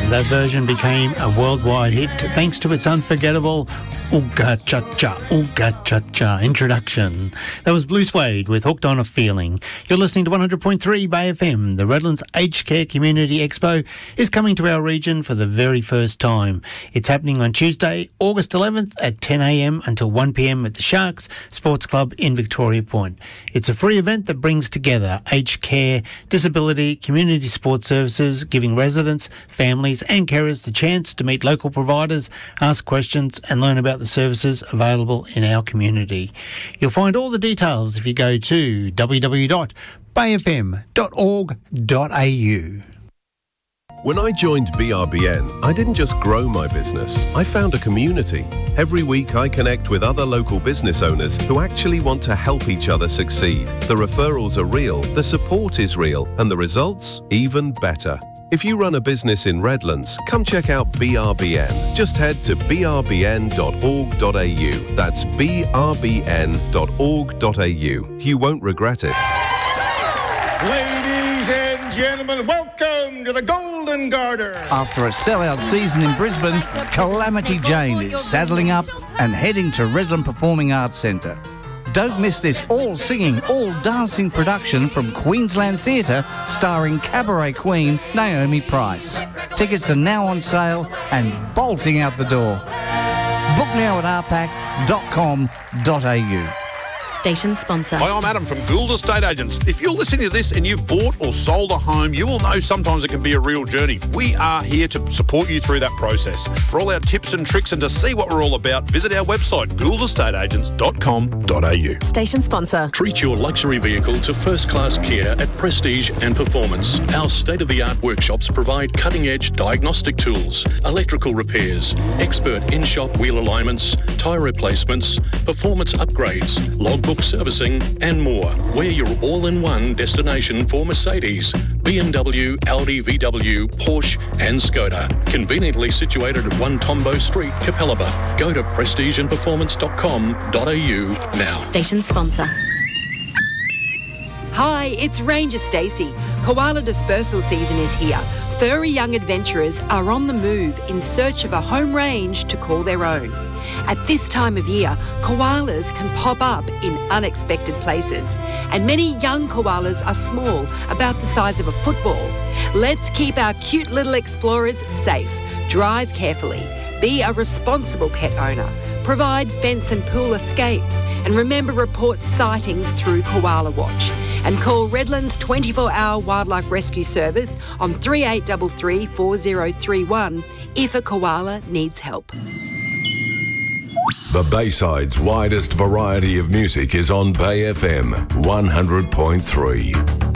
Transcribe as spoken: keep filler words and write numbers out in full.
That version became a worldwide hit thanks to its unforgettable Ooga Cha Cha, Ooga Cha Cha introduction. That was Blue Suede with Hooked on a Feeling. You're listening to one hundred point three Bay F M. The Redlands Aged Care Community Expo is coming to our region for the very first time. It's happening on Tuesday, August eleventh at ten a m until one p m at the Sharks Sports Club in Victoria Point. It's a free event that brings together aged care, disability, community support services, giving residents, families and carers the chance to meet local providers, ask questions and learn about the services available in our community. You'll find all the details if you go to w w w dot bay f m dot org dot a u. When I joined B R B N, I didn't just grow my business, I found a community. Every week I connect with other local business owners who actually want to help each other succeed. The referrals are real, the support is real, and the results even better. If you run a business in Redlands, come check out B R B N. Just head to b r b n dot org dot a u. That's b r b n dot org dot a u. You won't regret it. Ladies and gentlemen, welcome to the Golden Garter. After a sellout season in Brisbane, Calamity Jane is saddling up and heading to Redland Performing Arts Centre. Don't miss this all-singing, all-dancing production from Queensland Theatre starring cabaret queen Naomi Price. Tickets are now on sale and bolting out the door. Book now at r pac dot com dot a u. Station sponsor. Hi, I'm Adam from Gould Estate Agents. If you're listening to this and you've bought or sold a home, you will know sometimes it can be a real journey. We are here to support you through that process. For all our tips and tricks and to see what we're all about, visit our website, gould estate agents dot com dot a u. Station sponsor. Treat your luxury vehicle to first-class care at Prestige and Performance. Our state-of-the-art workshops provide cutting-edge diagnostic tools, electrical repairs, expert in-shop wheel alignments, tyre replacements, performance upgrades, logbook servicing and more. We're your all-in-one destination for Mercedes, B M W, Audi, V W, Porsche and Skoda. Conveniently situated at one Tombo Street, Capalaba. Go to prestige and performance dot com dot a u now. Station sponsor. Hi, it's Ranger Stacey. Koala dispersal season is here. Furry young adventurers are on the move in search of a home range to call their own. At this time of year, koalas can pop up in unexpected places, and many young koalas are small, about the size of a football. Let's keep our cute little explorers safe. Drive carefully. Be a responsible pet owner. Provide fence and pool escapes, and remember report sightings through Koala Watch. And call Redlands twenty-four hour Wildlife Rescue Service on three eight three three, four zero three one if a koala needs help. The Bayside's widest variety of music is on Bay F M one hundred point three.